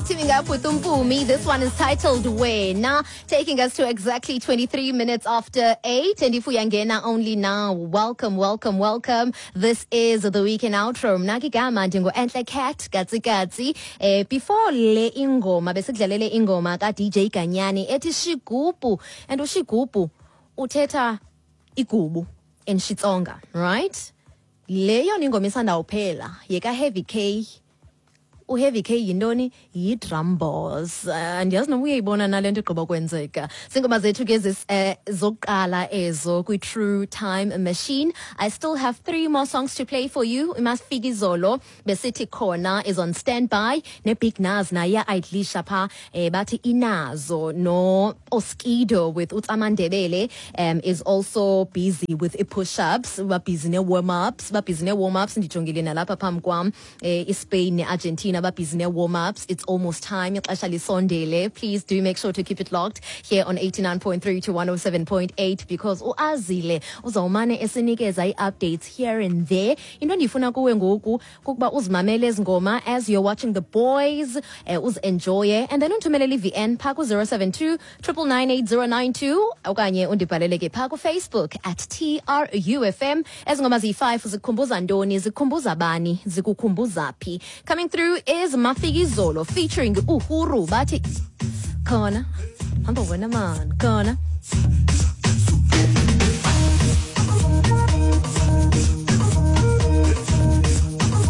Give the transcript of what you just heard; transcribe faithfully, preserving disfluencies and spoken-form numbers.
teaming up with Umpumi. This one is titled Wena, taking us to exactly twenty-three minutes after eight. And if we are only now, welcome, welcome, welcome. This is the weekend outro. Mnakigama ndingo Enhle Cat, Gatsi Gatsi. Eh, before le ingoma, besikudlalele le ingoma ka D J Ganyani, ethi shigubu. And ushigubu, uthetha igubu in Xitsonga, right? Leyo ingoma isanda uphela, yeka Heavy K. U-Heavy K yintoni yi-drum balls andiyazi noma uyayibona nale nto igqiba kwenzeka zingoma zethu ke zokuqala ezo kwi-True Time Machine. I still have three more songs to play for you. Imasifika izolo besithi khona is on standby ne-Big Naz naye ayidlisha pha eh, bathi inazo no Oskido with Utsamandebele um, is also busy with push-ups babhizi ne-warm-ups babhizi ne-warm-ups ndijongile nalapha phambi kwam eh, iSpain ne-Argentina busy warm-ups. It's almost time. Please do make sure to keep it locked here on eighty-nine point three to one oh seven point eight because uazile uzawumane esinikeza updates here and there. Into ndifuna kuwe ngoku kukuba uzimamele ezingoma as you're watching The Boys, uh, uzenjoye and then untumelele V N pha ku zero seven two nine nine eight zero nine two okanye undibhalele ke pha ku Facebook at T R U F M. Ezingoma ziyi-five zikhumbuza ntoni, zikhumbuza bani, zikukhumbuza phi. Coming through is Mafiki Zolo featuring Uhuru bathi khona hamba wena man khona